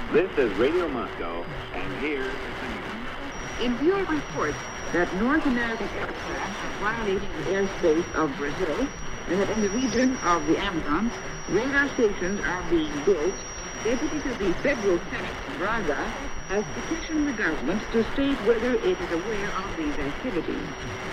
This is Radio Moscow, and here is the news. In view of reports that North American aircraft are violating the airspace of Brazil, and that in the region of the Amazon, radar stations are being built, Deputy to the Federal Senate, Braga, has petitioned the government to state whether it is aware of these activities.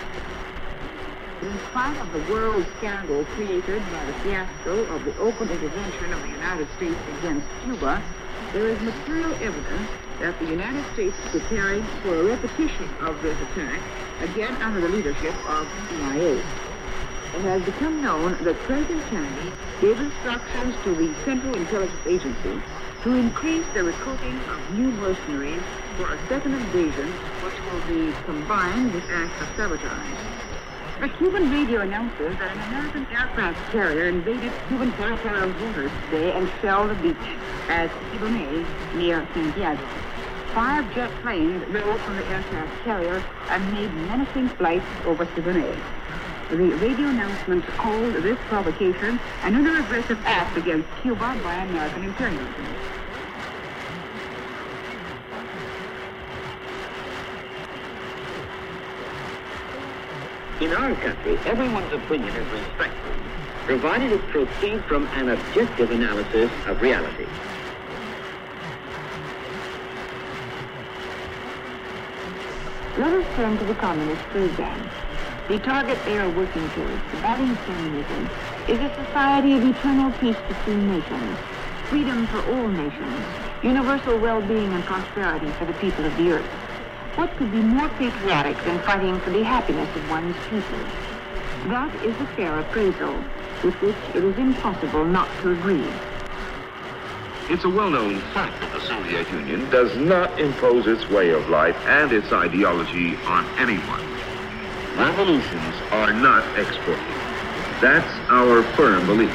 In spite of the world scandal created by the fiasco of the open intervention of the United States against Cuba, there is material evidence that the United States is preparing for a repetition of this attack, again under the leadership of CIA. It has become known that President Kennedy gave instructions to the Central Intelligence Agency to increase the recruiting of new mercenaries for a second invasion, which will be combined with acts of sabotage. A Cuban radio announces that an American aircraft carrier invaded Cuban territorial waters today and shelled the beach at Siboney near Santiago. 5 jet planes rose from the aircraft carrier and made menacing flights over Siboney. The radio announcement called this provocation another aggressive act against Cuba by American imperialism. In our country, everyone's opinion is respected, provided it proceeds from an objective analysis of reality. Let us turn to the communist program. The target they are working towards, combating communism, is a society of eternal peace between nations, freedom for all nations, universal well-being and prosperity for the people of the earth. What could be more patriotic than fighting for the happiness of one's people? That is a fair appraisal, with which it is impossible not to agree. It's a well-known fact that the Soviet Union does not impose its way of life and its ideology on anyone. Revolutions are not exported. That's our firm belief.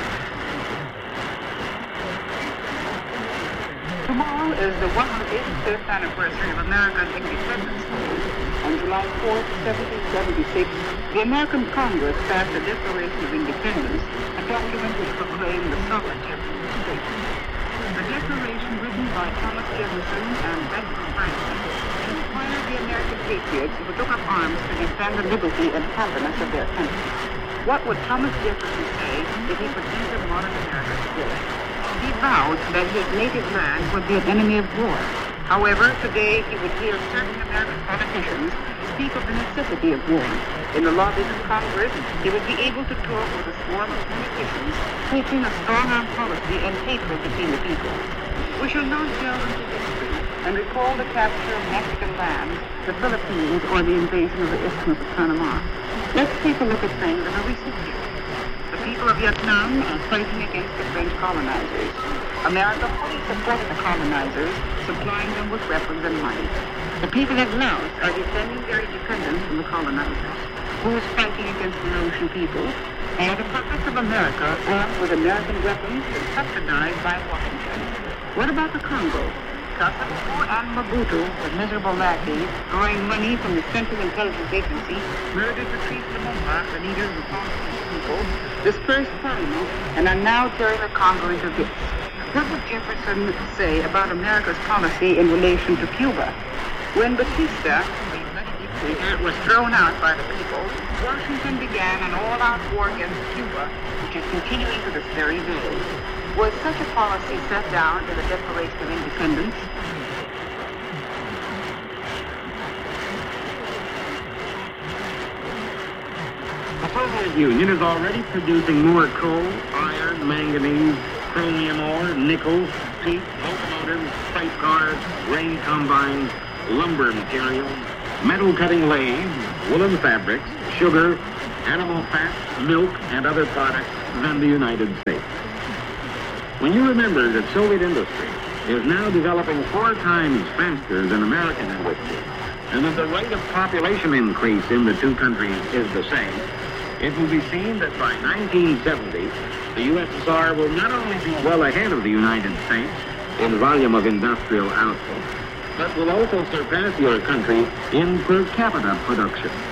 Tomorrow is the 185th anniversary of American independence. On July 4th, 1776, the American Congress passed the Declaration of Independence, a document which proclaimed the sovereignty of the state. The declaration, written by Thomas Jefferson and Benjamin Franklin, inspired the American patriots who took up arms to defend the liberty and happiness of their country. What would Thomas Jefferson say if he could enter modern America today? He vowed that his native land would be an enemy of war. However, today he would hear certain American politicians speak of the necessity of war. In the lobbies of Congress, he would be able to talk with a swarm of politicians preaching a strong-arm policy and hatred between the people. We shall now delve into history and recall the capture of Mexican land, the Philippines, or the invasion of the Isthmus of Panama. Let's take a look at things in a recent period. The people of Vietnam are fighting against the French colonizers. America fully supported the colonizers, supplying them with weapons and money. The people of Laos are defending their independence from the colonizers, who is fighting against the Laotian people, and the puppets of America, armed with American weapons and subsidized by Washington. What about the Congo? Kasavubu and Mobutu, the miserable lackeys, drawing money from the Central Intelligence Agency, murdered Patrice Lumumba, the leader of the Congolese people, dispersed Parliament, and are now tearing the Congo into bits. What would Jefferson say about America's policy in relation to Cuba? When Batista, the bloody dictator, was thrown out by the people, Washington began an all-out war against Cuba, which is continuing to this very day. Was such a policy set down in the Declaration of Independence? The Soviet Union is already producing more coal, iron, manganese, chromium ore, nickel, peat, locomotives, freight cars, grain combines, lumber materials, metal cutting lathes, woolen fabrics, sugar, animal fats, milk, and other products than the United States. When you remember that Soviet industry is now developing 4 times faster than American industry, and that the rate of population increase in the two countries is the same, it will be seen that by 1970, the USSR will not only be well ahead of the United States in volume of industrial output, but will also surpass your country in per capita production.